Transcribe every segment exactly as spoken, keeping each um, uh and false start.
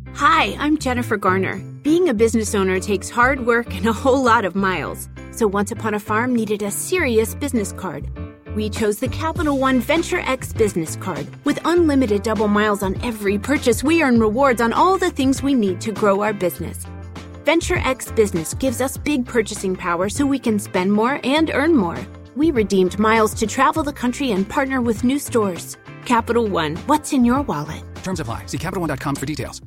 Hi, I'm Jennifer Garner. Being a business owner takes hard work and a whole lot of miles. So Once Upon a Farm needed a serious business card. We chose the Capital One Venture X business card. With unlimited double miles on every purchase, we earn rewards on all the things we need to grow our business. Venture X Business gives us big purchasing power so we can spend more and earn more. We redeemed miles to travel the country and partner with new stores. Capital One, what's in your wallet? Terms apply. See Capital One dot com for details.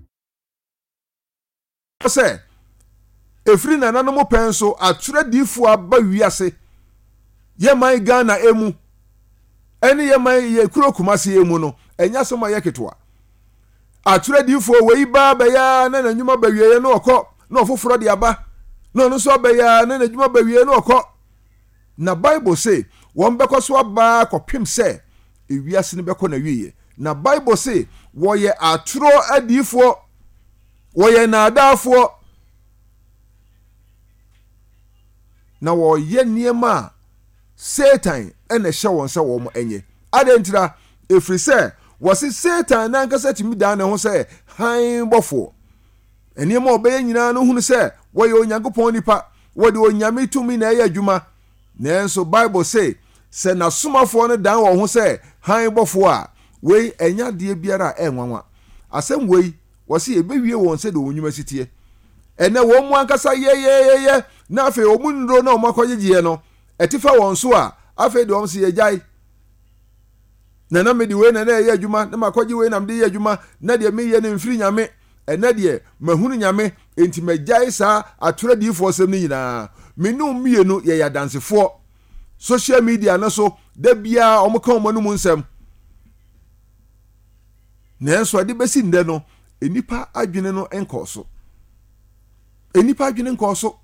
Say, efri na nanomo penso ature difu aba wiase. Ye man Ghana emu. Eni ye man ye kuro Kumasi emu no, enya soma ye ketwa. Ature difu we ba ba ya na na nwuma ba wiye no okọ, na ofoforo de aba. No no so ba ya na na nwuma ba wiye no okọ. Na Bible say, won bekoso aba kopim say, e wiase ne beko na wiye. Na Bible say, wo ye aturo adifo woye na adafo na woye niema Satan ene hye won se wo mo enye adentira efri se wo se Satan na nkasa timi da ne ho se han bofo eniema obeye nyina no hunu se woye onyankopon nipa wode onyame tumi na eya adwuma nenso Bible say se na somafo no dan wo ho se han bofo a we enya de biara enwanwa asem we wasi ebewie won se de onwuma sitie ene wo mu ankasa ye ye ye na afi omunro na omakoyegie no etifa won so a afi de om se yejai na na me de we na na ye adwuma na makogie we na me de ye adwuma na de me ye ne mfiri nyame ene de mahunu nyame enti majai sa atore di fo sem ni nyina menu mienu ye ya dansefo social media na so da bia omka omanu mu nsem nenso ade besi nde no enipa adwene no enkoso enipa adwene enkoso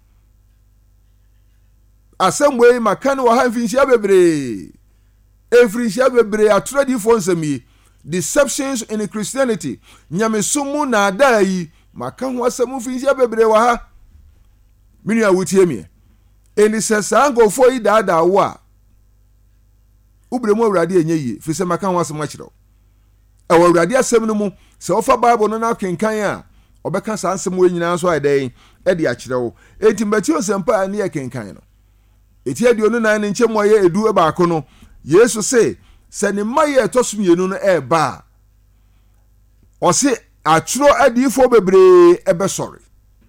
asemwe makane wa hanfinhia bebre efrinhia bebre atradi fo nsemi deceptions in Christianity nyamesumu na adai makan ho asemu finhia bebre wa ha minu awutie mi eni sesa ngofo yi dada wo a ubremu awurade enye yi fi se makan ho asemu akiro e wo awurade asem no mu se ofa Bible no na kenkan a obeka sansem we nyina so adan e de akyerewo enti Matthew sempa ne ye kenkan no eti adio no nan nche moye edu e ba ko no Yesu se se ne maye etosum yenu no e ba o se aturo adifo bebre e be sorry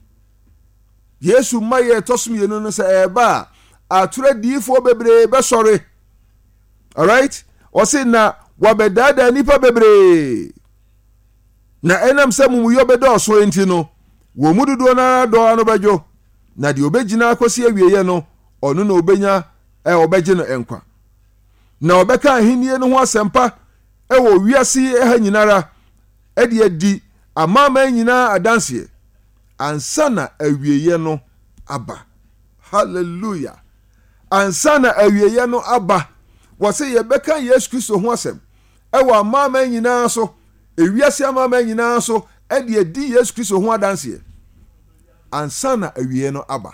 Yesu maye etosum yenu no se e ba aturo adifo bebre be sorry all right o se na wabedada nipa bebre na enam se mumu yo bedo so enti no wo mududo na do ano bejo na de obegina akosi awieye no onu na obenya e obeje no enkwa na obeka ahenie no ho asempa e wo wiase e ha nyinara e de adi amama nyina adanse ansana awieye no aba hallelujah ansana awieye no aba wo se ye beka Yesu Kristo ho asem e wo amama nyina so ewiase amama nyina so e de adi Yesu Kristo ho adanse ansana awieye no aba.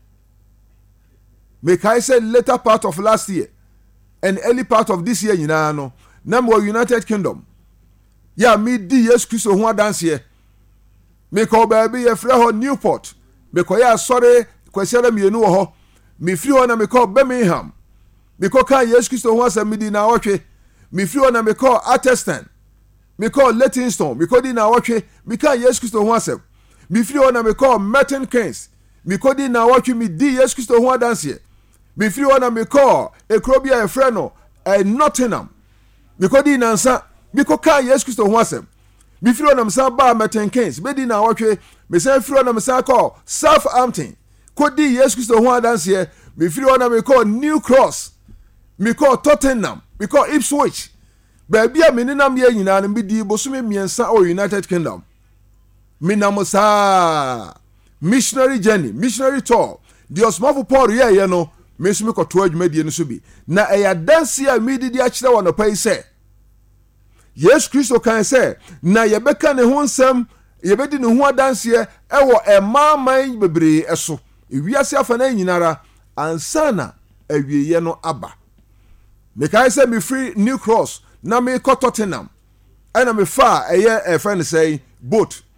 Make I say later part of last year and early part of this year nyina no na mo United Kingdom ya me di Yesu Kristo ho adanse me ko baby ye frɛ ho Newport me ko ya sorry kwasiara mienu wo ho me firi ho na me ko Birmingham me ko kan Yesu Kristo ho asɛm di na wɔhwe me firi ho na me ko Atherstone me ko Leytonstone me ko di na wɔhwe me kan Yesu Kristo ho asɛm me firi ho na me ko Milton Keynes me ko di na wɔhwe me di Yesu Kristo ho adanse me firi ho na me ko ekrobia e frɛ no e Nottingham me ko di na nsa me ko kan Yesu Kristo ho asɛm me firi ho na me sa ba Milton Keynes be di na wɔhwe me sa firi ho na me sa ko Southampton ko di Yesu Kristo ho adanse me firi ho na me ko New Cross me ko Tottenham me ko Ipswich baby a me ninam ye nyina no be di bosume miensa o United Kingdom me namusa missionary journey missionary tour the osmafo Paul ye ye no me so me ko to adwuma die no so bi na eya danse a me di di a kire wono pai se Yesu Kristo kan se na ye beka ne ho nsem ye bedi ne ho adanse e wo emaman bebre eso ewiase afa na nyinara ansana awieye no aba me kai se me free New Cross na me ko Tottenham ana me fa eye e friend say boat